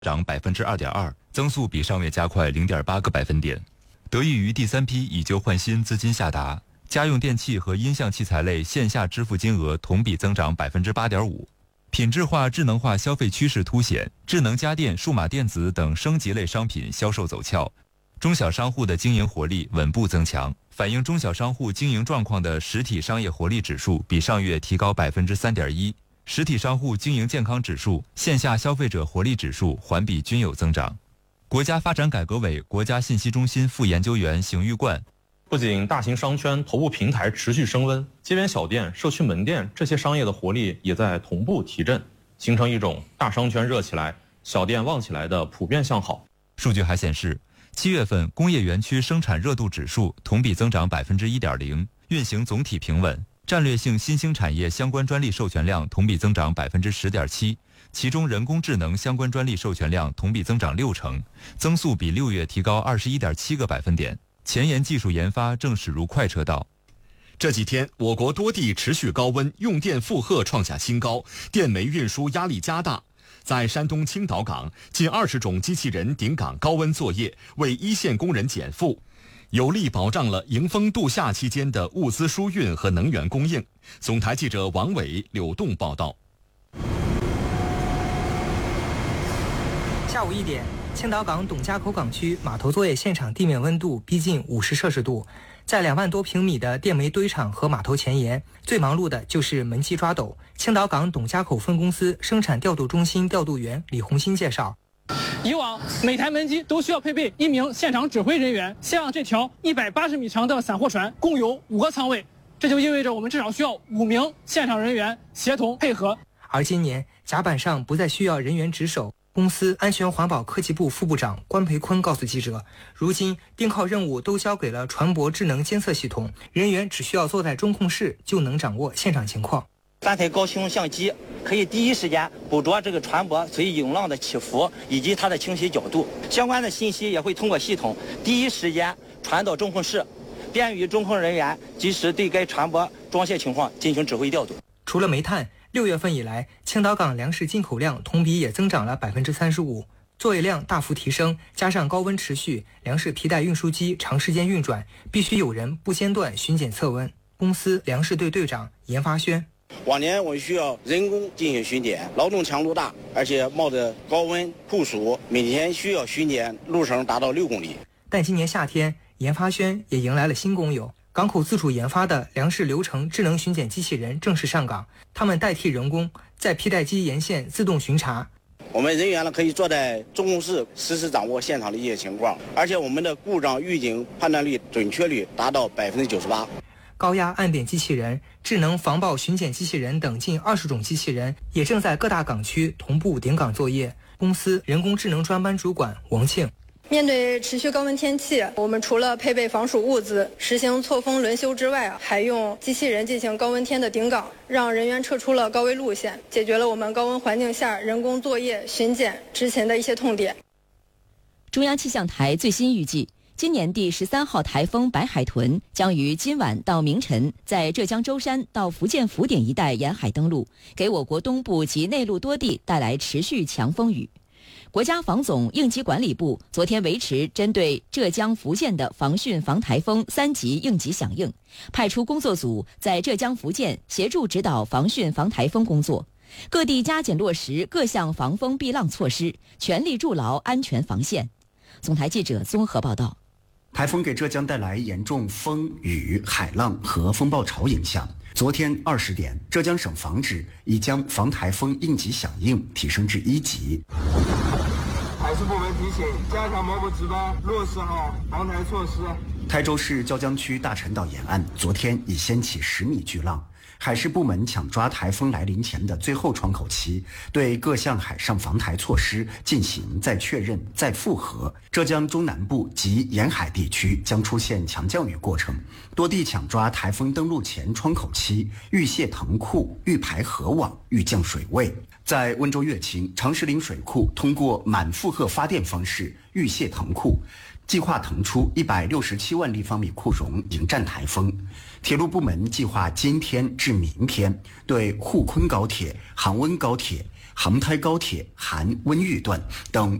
涨2.2%，增速比上月加快0.8个百分点。得益于第3批以旧换新资金下达，家用电器和音像器材类线下支付金额同比增长8.5%。品质化、智能化消费趋势凸显，智能家电、数码电子等升级类商品销售走俏。中小商户的经营活力稳步增强，反映中小商户经营状况的实体商业活力指数比上月提高3.1%。实体商户经营健康指数、线下消费者活力指数环比均有增长。国家发展改革委国家信息中心副研究员邢玉冠， 不仅大型商圈头部平台持续升温，街边小店、社区门店这些商业的活力也在同步提振，形成一种大商圈热起来、小店旺起来的普遍向好。 数据还显示，7月份工业园区生产热度指数同比增长1.0%，运行总体平稳。战略性新兴产业相关专利授权量同比增长10.7%，其中人工智能相关专利授权量同比增长60%，增速比6月提高21.7个百分点。前沿技术研发正驶入快车道。 这几天，我国多地持续高温，用电负荷创下新高，电煤运输压力加大。在山东青岛港，近20种机器人顶岗高温作业，为一线工人减负，有力保障了迎风度夏期间的物资输运和能源供应。总台记者王伟、柳栋报道。 下午1点，青岛港董家口港区码头作业现场地面温度逼近50摄氏度，在2万多平米的电煤堆场和码头前沿，最忙碌的就是门机抓斗。青岛港董家口分公司生产调度中心调度员李红新介绍， 以往每台门机都需要配备1名现场指挥人员，像这条180米长的散货船共有5个舱位，这就意味着我们至少需要5名现场人员协同配合。 而今年甲板上不再需要人员值守。公司安全环保科技部副部长关培坤告诉记者，如今盯靠任务都交给了船舶智能监测系统，人员只需要坐在中控室就能掌握现场情况。 3台高清相机可以第一时间捕捉这个船舶随涌浪的起伏以及它的倾斜角度，相关的信息也会通过系统第一时间传到中控室，便于中控人员及时对该船舶装卸情况进行指挥调度。 除了煤炭，6月份以来，青岛港粮食进口量同比也增长了35%，作业量大幅提升，加上高温持续，粮食皮带运输机长时间运转，必须有人不间断巡检测温。公司粮食队队长严发轩， 往年我们需要人工进行巡检，劳动强度大，而且冒着高温酷暑，每天需要巡检路程达到6公里。 但今年夏天，严发轩也迎来了新工友。港口自主研发的粮食流程智能巡检机器人正式上岗，他们代替人工在皮带机沿线自动巡查。 我们人员可以坐在中控室实时掌握现场的一些情况，而且我们的故障预警判断率准确率达到98%。 高压暗点机器人、智能防爆巡检机器人等近20种机器人也正在各大港区同步顶岗作业。公司人工智能专班主管王庆， 面对持续高温天气，我们除了配备防暑物资、实行错峰轮休之外，还用机器人进行高温天的顶岗，让人员撤出了高危路线，解决了我们高温环境下人工作业、巡检、执勤的一些痛点。 中央气象台最新预计，今年第13号台风白海豚将于今晚到明晨在浙江舟山到福建福鼎一带沿海登陆，给我国东部及内陆多地带来持续强风雨。国家防总应急管理部昨天维持针对浙江、福建的防汛防台风3级应急响应，派出工作组在浙江、福建协助指导防汛防台风工作，各地加紧落实各项防风避浪措施，全力筑牢安全防线。总台记者综合报道。 台风给浙江带来严重风雨、海浪和风暴潮影响。昨天20点，浙江省防指已将防台风应急响应提升至1级。 海事部门提醒，加强某某值班，落实好防台措施。 台州市椒江区大陈岛沿岸昨天已掀起10米巨浪。海事部门抢抓台风来临前的最后窗口期，对各项海上防台措施进行再确认、再复核。浙江中南部及沿海地区将出现强降雨过程，多地抢抓台风登陆前窗口期，预泄腾库、预排河网、预降水位。在温州乐清长石岭水库通过满负荷发电方式预泄腾库，计划腾出167万立方米库容迎战台风。铁路部门计划今天至明天对沪昆高铁、杭温高铁、 杭台高铁含温榆段等